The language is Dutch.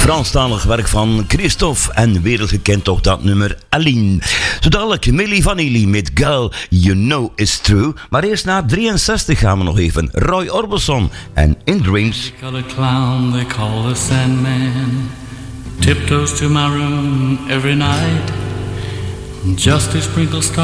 Franstalig werk van Christophe en wereldgekend toch dat nummer Aline. Zo dadelijk Milli Vanilli met Girl You Know It's True. Maar eerst na 63 gaan we nog even Roy Orbison en In Dreams. They got a clown they call the Sandman, tiptoes to my room every night just to sprinkle stars